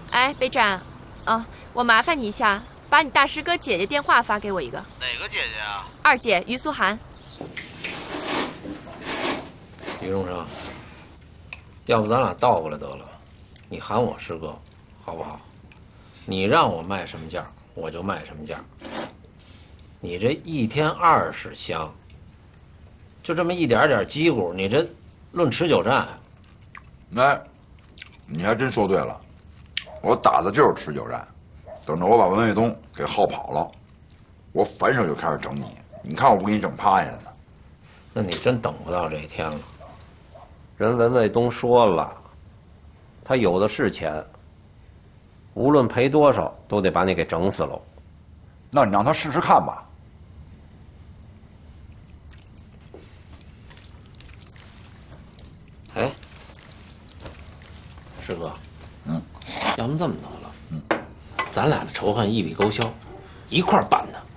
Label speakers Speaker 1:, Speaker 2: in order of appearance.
Speaker 1: 哎，北展，啊，我麻烦你一下，把你大师哥姐姐电话发给我一个。
Speaker 2: 哪个姐姐啊？
Speaker 1: 二姐于苏涵。
Speaker 3: 于荣生，要不咱俩倒过来得了，你喊我师哥，好不好？你让我卖什么价，我就卖什么价。你这一天20箱，就这么一点点叽咕，你这论持久战？
Speaker 4: 哎，你还真说对了，我打的就是持久战。等着我把文卫东给耗跑了，我反手就开始整你。你看我不给你整趴下呢？
Speaker 3: 那你真等不到这一天了。
Speaker 5: 人文卫东说了，他有的是钱，无论赔多少都得把你给整死喽。
Speaker 4: 那你让他试试看吧。
Speaker 3: 哎，师哥，要么这么得了，咱俩的仇恨一笔勾销，一块儿办他。